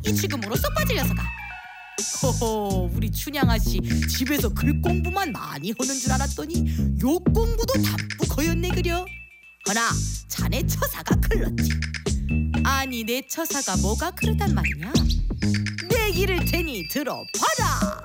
이 지금으로 쏙 빠질 녀석아. 호호, 우리 춘향아씨 집에서 글 공부만 많이 하는 줄 알았더니 욕 공부도 담뿍 하였네 그려. 허나 자네 처사가 클렀지. 아니 내 처사가 뭐가 그러단 말이냐. 내 기를 테니 들어봐라.